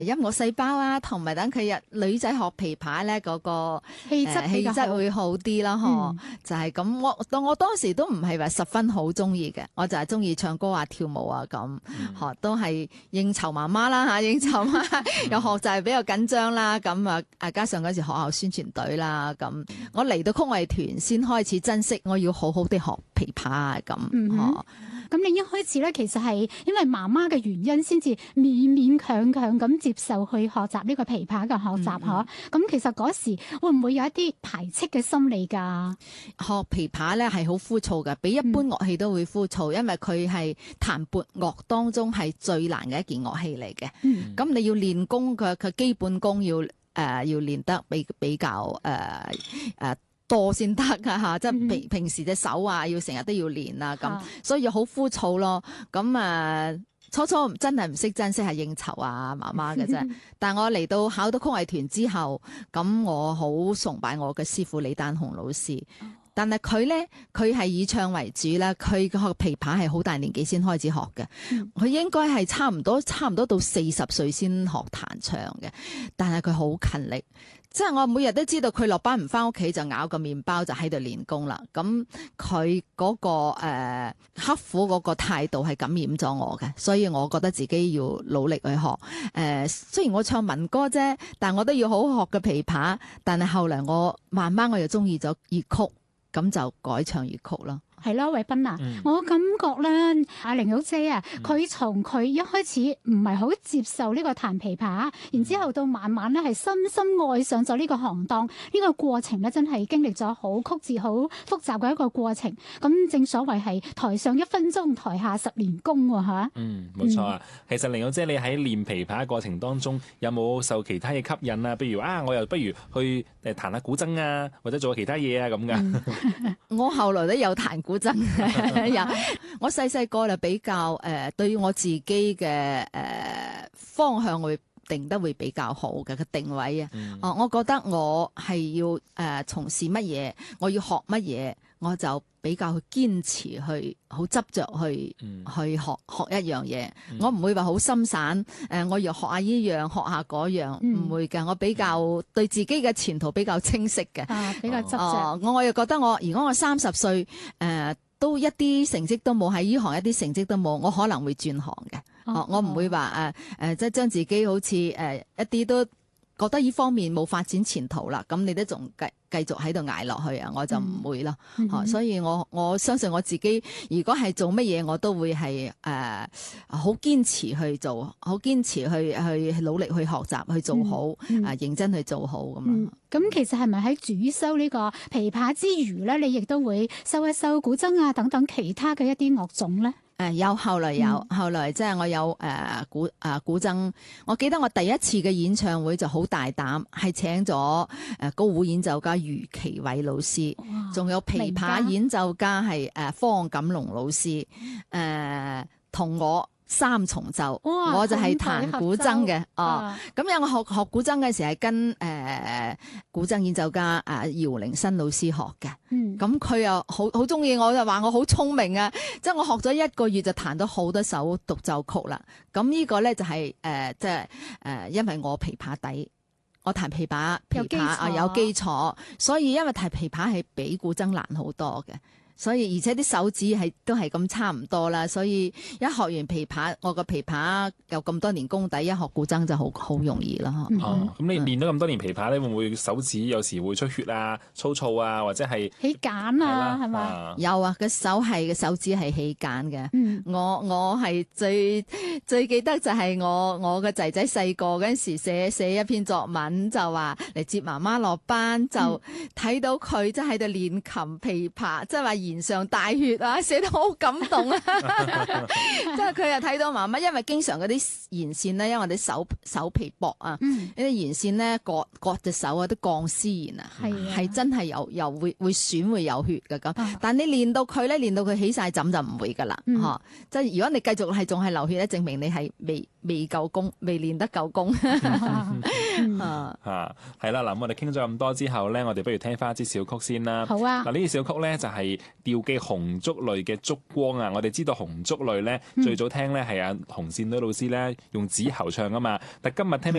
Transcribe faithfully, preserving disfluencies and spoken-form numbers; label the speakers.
Speaker 1: 音樂細胞啊，同埋等佢日女仔學琵琶咧嗰個
Speaker 2: 氣質
Speaker 1: 氣質會好啲啦，嗬、嗯，就係咁。我當我當時都唔係話十分好中意嘅，我就係中意唱歌啊、跳舞啊咁，學、嗯、都係應酬媽媽啦嚇，應酬媽媽又學就係比較緊張啦，咁啊啊加上嗰時學校宣傳隊啦，咁我嚟到曲藝團先開始珍惜，我要好好地學琵琶啊咁，嗬、嗯。
Speaker 2: 咁你一開始咧，其實係因為媽媽嘅原因，先至勉勉強強咁接受去學習呢個琵琶嘅學習嚇。咁、嗯嗯、其實嗰時會唔會有一啲排斥嘅心理㗎？
Speaker 1: 學琵琶咧係好枯燥嘅，比一般樂器都會枯燥，嗯、因為佢係彈撥樂當中係最難嘅一件樂器嚟嘅。咁、嗯、你要練功嘅，佢基本功要誒、呃、要練得比比較誒誒。呃呃多先得噶嚇，即係平平時隻手啊，要成日都要練啊，咁、嗯、所以好枯燥咯。咁啊，初初真係唔識珍惜係應酬啊媽媽嘅啫。但係我嚟到考到曲藝團之後，咁我好崇拜我嘅師傅李丹雄老師。但係佢咧，佢係以唱為主啦。佢個琵琶係好大年紀先開始學嘅，佢、嗯、應該係差唔多差唔多到四十歲先學彈唱嘅。但係佢好勤力。即係我每日都知道佢落班唔翻屋企就咬個麵包就喺度練功啦。咁佢嗰個誒、呃、刻苦嗰個態度係感染咗我嘅，所以我覺得自己要努力去學。誒、呃，雖然我唱民歌啫，但我都要好好學嘅琵琶。但係後來我慢慢我又中意咗粵曲，咁就改唱粵曲咯。
Speaker 2: 係咯，慧彬啊，嗯、我感覺咧，阿玲玉姐啊，佢從佢一開始唔係好接受呢個彈琵琶，嗯、然之後到慢慢咧係深深愛上咗呢個行當，呢、呢個過程咧真係經歷咗好曲折、好複雜嘅一個過程。咁正所謂係台上一分鐘，台下十年功喎嚇。嗯，
Speaker 3: 冇錯啊。嗯、其實玲玉姐你喺練琵琶嘅過程當中，有冇受其他嘅吸引啊？譬如啊，我又不如去誒彈下古箏啊，或者做下其他嘢啊咁噶。
Speaker 1: 嗯、我後來都有彈古箏我細細個就比較誒、呃，對於我自己嘅誒、呃、方向會定得會比較好嘅個定位啊。嗯、哦，我覺得我係要誒、呃、從事乜嘢，我要學乜嘢，我就比較去堅持去，好執着去、嗯、去學學一樣嘢。嗯、我唔會話好心散，誒、呃，我要學下依樣，學下嗰樣，唔、嗯、會嘅。我比較對自己嘅前途比較清晰嘅、
Speaker 2: 啊，比較執着。
Speaker 1: 我、呃、我又覺得我如果我三十歲誒。呃都一啲成績都冇，喺呢行一啲成績都冇，我可能會轉行嘅。哦、oh, 我唔會話誒誒，即係將自己好似誒、呃、一啲都覺得呢方面冇發展前途啦，咁你都仲繼繼續喺度捱落去啊，我就唔會咯。嗯嗯、所以我我相信我自己，如果係做乜嘢，我都會係誒好堅持去做，好堅持去去努力去學習去做好，嗯嗯、啊認真去做好咁咯。
Speaker 2: 咁、嗯、其實係咪喺主修呢個琵琶之餘咧，你亦都會修一修古箏啊等等其他嘅一啲樂種咧？
Speaker 1: 誒、呃、有，後來有，嗯、後來即係我有誒、呃、古誒、呃、古箏。我記得我第一次嘅演唱會就好大膽，係請咗誒高胡演奏家余其偉老師，仲有琵琶演奏家係誒方錦龍老師，誒、呃、同我。三重奏，哇我就係彈古箏嘅，哦，咁有、啊、我學學古箏嘅時係跟誒、呃、古箏演奏家啊姚玲新老師學嘅，咁佢、嗯、又好好中意我，就話我好聰明啊，即係我學咗一個月就彈到好多首獨奏曲啦。咁呢個咧就係、是、誒、呃、即係誒、呃，因為我琵琶底，我彈琵琶琵琶啊有基礎，所以因為彈琵琶係比古箏難好多嘅。所以而且啲手指係都係咁差唔多啦，所以一學完琵琶，我個琵琶有咁多年功底，一學古箏就好好容易啦。
Speaker 3: 哦、嗯，咁你練咗咁多年琵琶咧，會唔會手指有時會出血啊、粗糙啊，或者係
Speaker 2: 起繭啊？係咪？吧
Speaker 1: 有啊，個手係個手指係起繭嘅。嗯、我我係最最記得就係我我個仔仔細個嗰陣時寫寫一篇作文，就話嚟接媽媽落班，就睇到佢真係喺度練琴琵琶，即係話言上帶血啊，寫得好感動啊！即係佢又睇到媽媽，因為經常嗰啲弦線咧，因為我哋手手皮薄啊，呢啲弦線咧割割隻手啊，啲鋼絲弦啊，係真係有又會會損會有血嘅咁。但你練到佢咧，練到佢起晒枕就唔會噶啦，嗬！即係如果你繼續係仲係流血咧，證明你係未未夠功，未練得夠功。 啊，
Speaker 3: 嚇係啦，嗱，我哋傾咗咁多之後咧，我哋不如聽翻一支小曲先啦。
Speaker 2: 好啊。
Speaker 3: 嗱，呢支小曲咧就係調記紅燭淚嘅燭光啊！我哋知道紅燭淚咧最早聽咧係阿紅線女老師咧用子喉唱啊嘛，但今日聽呢